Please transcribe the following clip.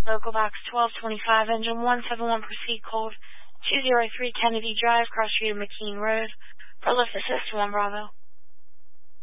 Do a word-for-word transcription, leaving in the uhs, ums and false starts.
Local Box twelve twenty-five, Engine one seven one, proceed cold. two oh three Kennedy Drive, cross street of McKean Road. For lift assist, one Bravo.